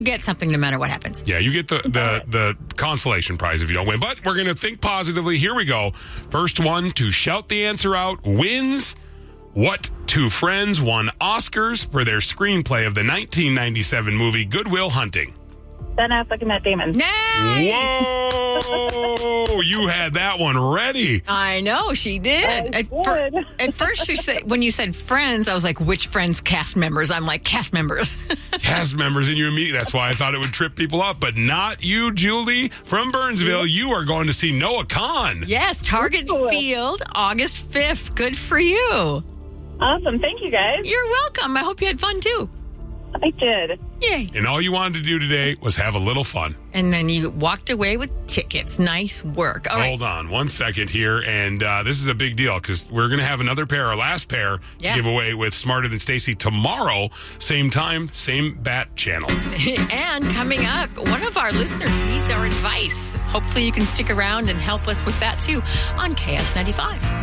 Get something no matter what happens. Yeah, you get the consolation prize if you don't win. But we're going to think positively. Here we go. First one to shout the answer out wins. What two friends won Oscars for their screenplay of the 1997 movie Good Will Hunting? Ben Affleck and Matt Damon. Nice! Whoa! You had that one ready. I know, she did. At first, when you said friends, I was like, which friends? Cast members. I'm like, cast members. Cast members and you and me. That's why I thought it would trip people up. But not you, Julie. From Burnsville, you are going to see Noah Kahan. Yes, Target Field, August 5th. Good for you. Awesome. Thank you, guys. You're welcome. I hope you had fun, too. I did. Yay. And all you wanted to do today was have a little fun. And then you walked away with tickets. Nice work. All right. Hold on 1 second here. And this is a big deal because we're going to have another pair, our last pair, to give away with Smarter Than Stacey tomorrow. Same time, same bat channel. And coming up, one of our listeners needs our advice. Hopefully you can stick around and help us with that, too, on KS95.